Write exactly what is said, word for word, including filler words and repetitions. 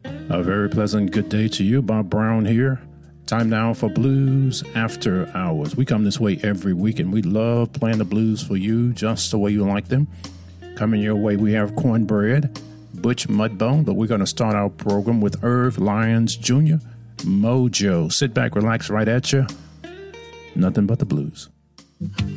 A very pleasant good day to you. Bob Brown here. Time now for Blues After Hours. We come this way every week, and we love playing the blues for you just the way you like them. Coming your way, we have Cornbread, Butch Mudbone, but we're going to start our program with Irv Lyons Junior, Mojo. Sit back, relax right at you. Nothing but the blues.